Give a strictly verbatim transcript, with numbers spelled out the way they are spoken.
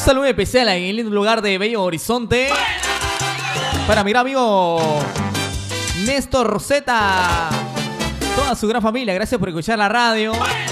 saludo especial en el lindo lugar de Bello Horizonte. Para mi gran amigo Néstor Roseta. Toda su gran familia. Gracias por escuchar la radio.